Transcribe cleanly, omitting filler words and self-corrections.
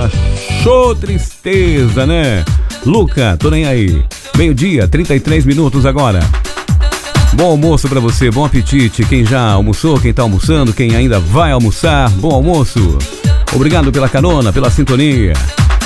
Aquela show tristeza, né? Luca, tô nem aí. Meio-dia, 33 minutos agora. Bom almoço pra você, bom apetite. Quem já almoçou, quem tá almoçando, quem ainda vai almoçar, bom almoço. Obrigado pela carona, pela sintonia.